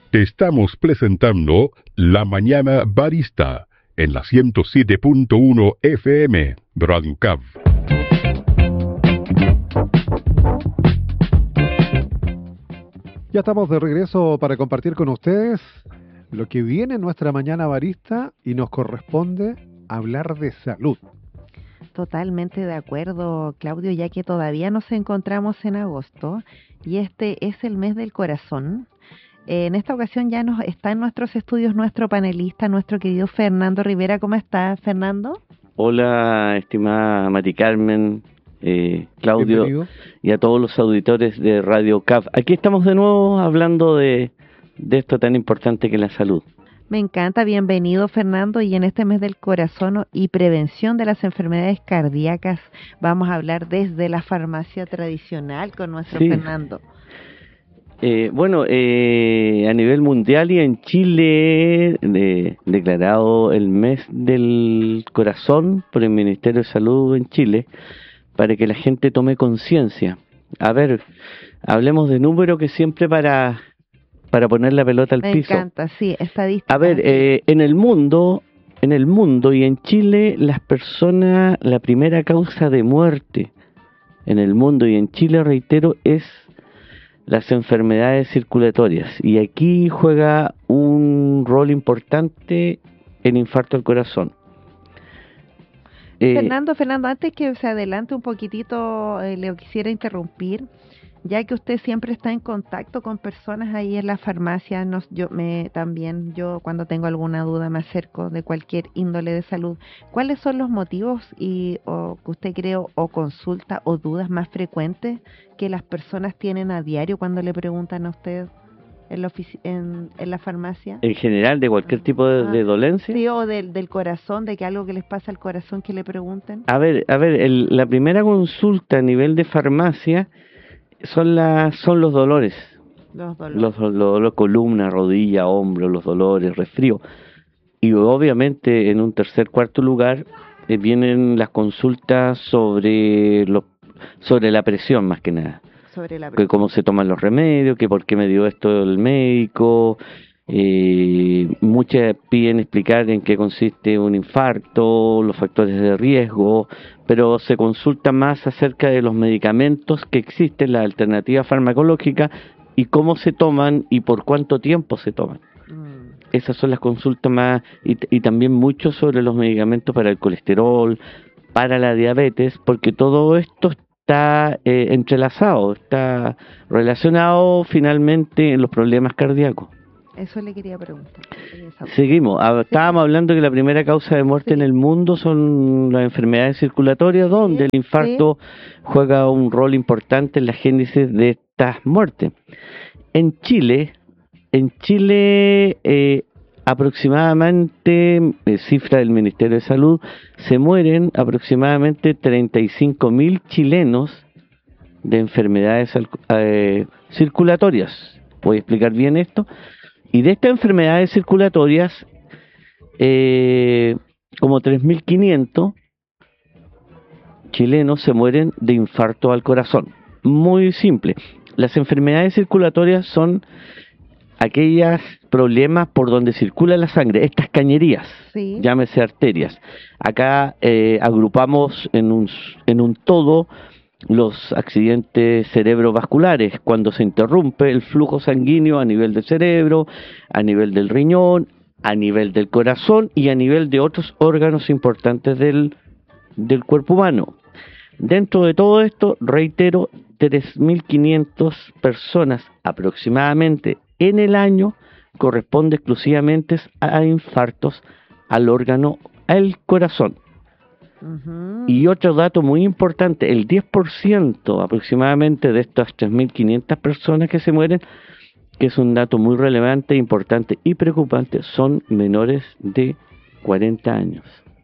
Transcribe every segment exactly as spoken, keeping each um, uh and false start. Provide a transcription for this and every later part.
Te estamos presentando La Mañana Barista en la ciento siete punto uno F M, Radio C A V. Ya estamos de regreso para compartir con ustedes lo que viene en nuestra Mañana Barista y nos corresponde hablar de salud. Totalmente de acuerdo, Claudio, ya que todavía nos encontramos en agosto y este es el mes del corazón. Eh, en esta ocasión ya nos está en nuestros estudios nuestro panelista, nuestro querido Fernando Rivera. ¿Cómo estás, Fernando? Hola, estimada Mari Carmen, eh, Claudio, Bienvenido. Y a todos los auditores de Radio C A V. Aquí estamos de nuevo hablando de, de esto tan importante que es la salud. Me encanta, bienvenido, Fernando, y en este mes del corazón y prevención de las enfermedades cardíacas vamos a hablar desde la farmacia tradicional con nuestro Sí. Fernando. Eh, bueno, eh, a nivel mundial y en Chile, de, declarado el mes del corazón por el Ministerio de Salud en Chile, para que la gente tome conciencia. A ver, hablemos de número que siempre para, para poner la pelota al Me piso. Me encanta, sí, estadística. A ver, eh, en el mundo, en el mundo y en Chile, las personas, la primera causa de muerte en el mundo y en Chile, reitero, es las enfermedades circulatorias. Y aquí juega un rol importante el infarto al corazón. Eh, Fernando, Fernando, antes que se adelante un poquitito, eh, le quisiera interrumpir, ya que usted siempre está en contacto con personas ahí en la farmacia. Nos, yo me también, yo cuando tengo alguna duda me acerco de cualquier índole de salud. ¿Cuáles son los motivos y o que usted cree o consulta o dudas más frecuentes que las personas tienen a diario cuando le preguntan a usted en la, ofici- en, en la farmacia? En general, de cualquier tipo de, ah, de dolencia. Sí, o del, del corazón, de que algo que les pasa al corazón que le pregunten. A ver, a ver, el, la primera consulta a nivel de farmacia son las son los dolores. Los dolores. Los dolores, columna, rodilla, hombro, los dolores, resfrío. Y obviamente en un tercer, cuarto lugar eh, vienen las consultas sobre lo, sobre la presión más que nada. Sobre la presión. Que cómo se toman los remedios, que por qué me dio esto el médico. Eh, muchas piden explicar en qué consiste un infarto, los factores de riesgo, pero se consulta más acerca de los medicamentos que existen, la alternativa farmacológica y cómo se toman y por cuánto tiempo se toman. Mm. Esas son las consultas más, y, y también mucho sobre los medicamentos para el colesterol, para la diabetes, porque todo esto está eh, entrelazado, está relacionado finalmente en los problemas cardíacos. Eso le quería preguntar. Seguimos. Estábamos hablando que la primera causa de muerte sí. en el mundo son las enfermedades circulatorias, donde sí, el infarto sí. juega un rol importante en la génesis de estas muertes. En Chile, en Chile eh, aproximadamente, eh, cifra del Ministerio de Salud, se mueren aproximadamente treinta y cinco mil chilenos de enfermedades eh, circulatorias. ¿Puedo explicar bien esto? Y de estas enfermedades circulatorias, eh, como tres mil quinientos chilenos se mueren de infarto al corazón. Muy simple. Las enfermedades circulatorias son aquellos problemas por donde circula la sangre, estas cañerías, sí. llámese arterias. Acá eh, agrupamos en un, en un todo los accidentes cerebrovasculares, cuando se interrumpe el flujo sanguíneo a nivel del cerebro, a nivel del riñón, a nivel del corazón y a nivel de otros órganos importantes del, del cuerpo humano. Dentro de todo esto, reitero, tres mil quinientas personas aproximadamente en el año corresponde exclusivamente a infartos al órgano, al corazón. Uh-huh. Y otro dato muy importante, el diez por ciento aproximadamente de estas tres mil quinientas personas que se mueren, que es un dato muy relevante, importante y preocupante, son menores de cuarenta años.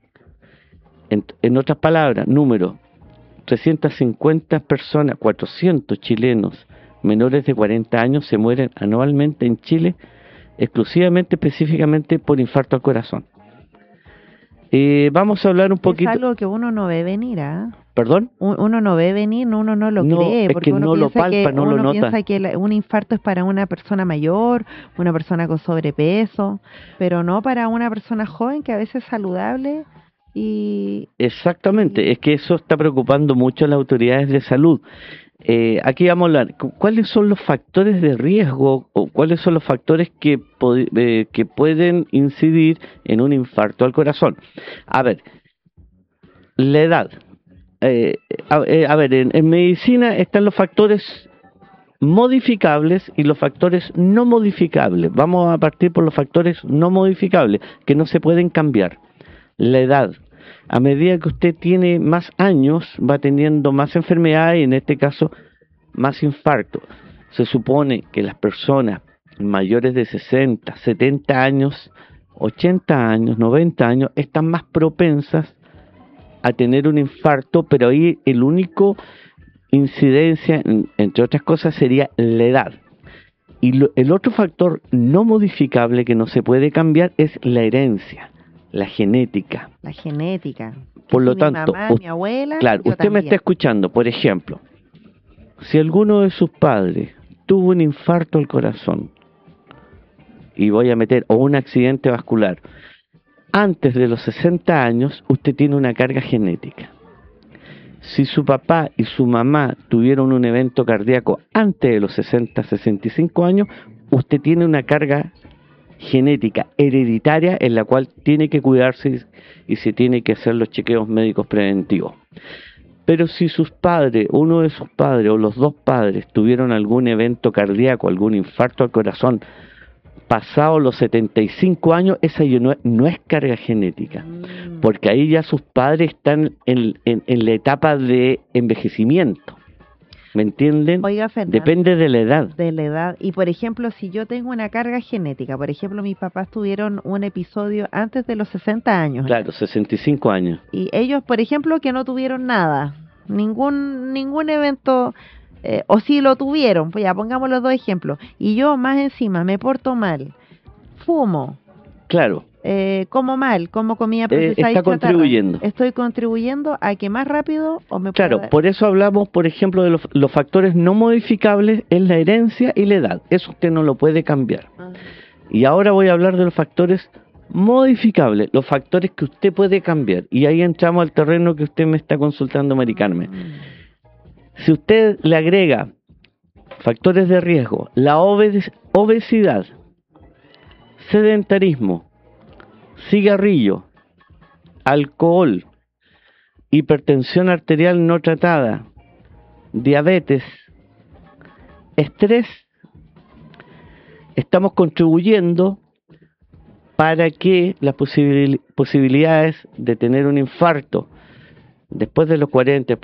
En, en otras palabras, número, trescientas cincuenta personas, cuatrocientos chilenos menores de cuarenta años se mueren anualmente en Chile, exclusivamente, específicamente por infarto al corazón. Eh, vamos a hablar un poquito... Es algo que uno no ve venir, ¿ah? ¿eh? ¿Perdón? Uno no ve venir, uno no lo no, cree, es porque que uno no piensa lo palpa, que, no uno lo piensa nota. que la, un infarto es para una persona mayor, una persona con sobrepeso, pero no para una persona joven que a veces es saludable. Y Exactamente, y... es que eso está preocupando mucho a las autoridades de salud. Eh, aquí vamos a hablar, ¿cuáles son los factores de riesgo o cuáles son los factores que, eh, que pueden incidir en un infarto al corazón? A ver, la edad. Eh, a, eh, a ver, en, en medicina están los factores modificables y los factores no modificables. Vamos a partir por los factores no modificables, que no se pueden cambiar. La edad. A medida que usted tiene más años, va teniendo más enfermedades y en este caso más infarto. Se supone que las personas mayores de sesenta, setenta años, ochenta años, noventa años, están más propensas a tener un infarto, pero ahí el único incidencia, entre otras cosas, sería la edad. Y lo, el otro factor no modificable que no se puede cambiar es la herencia. La genética. La genética. Por lo tanto, mi mamá, usted, mi abuela, claro, usted también. me está escuchando, por ejemplo, si alguno de sus padres tuvo un infarto al corazón, y voy a meter, o un accidente vascular, antes de los sesenta años, usted tiene una carga genética. Si su papá y su mamá tuvieron un evento cardíaco antes de los sesenta, sesenta y cinco años, usted tiene una carga genética hereditaria en la cual tiene que cuidarse y se tiene que hacer los chequeos médicos preventivos. Pero si sus padres, uno de sus padres o los dos padres tuvieron algún evento cardíaco, algún infarto al corazón pasado los setenta y cinco años, esa no es, no es carga genética, porque ahí ya sus padres están en, en, en la etapa de envejecimiento. ¿Me entienden? Oiga, Fernando, depende de la edad. De la edad. Y por ejemplo, si yo tengo una carga genética, por ejemplo, mis papás tuvieron un episodio antes de los sesenta años. Claro, sesenta y cinco años. Y ellos, por ejemplo, que no tuvieron nada, ningún ningún evento, eh, o si lo tuvieron, pues ya pongamos los dos ejemplos. Y yo más encima me porto mal, fumo. Claro. Eh, como mal, como comida procesada eh, está y contribuyendo. Estoy contribuyendo a que más rápido o me Claro, pueda... por eso hablamos, por ejemplo, de los, los factores no modificables en la herencia y la edad. Eso usted no lo puede cambiar. Ah. Y ahora voy a hablar de los factores modificables, los factores que usted puede cambiar. Y ahí entramos al terreno que usted me está consultando, Mari Carmen. Mm. Si usted le agrega factores de riesgo, la obes- obesidad, sedentarismo, cigarrillo, alcohol, hipertensión arterial no tratada, diabetes, estrés, estamos contribuyendo para que las posibil- posibilidades de tener un infarto después de los cuarenta,